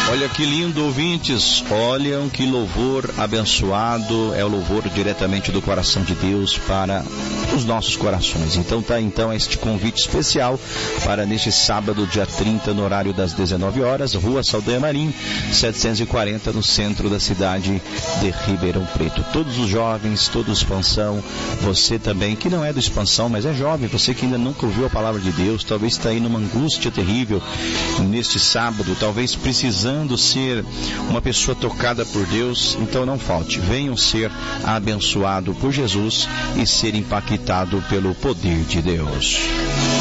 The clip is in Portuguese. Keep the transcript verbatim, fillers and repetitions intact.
Olha que lindo, ouvintes. Olham que louvor abençoado. É o louvor diretamente do coração de Deus para os nossos corações. Então tá então este convite especial para neste sábado, dia trinta, no horário das dezenove horas, Rua Saldanha Marim, setecentos e quarenta, no centro da cidade de Ribeirão Preto. Todos os jovens, todos Expansão, você também que não é do Expansão, mas é jovem, você que ainda nunca ouviu a palavra de Deus, talvez está aí numa angústia terrível neste sábado, talvez precisando ser uma pessoa tocada por Deus, então não falte, venham ser abençoado por Jesus e ser impactado pelo poder de Deus.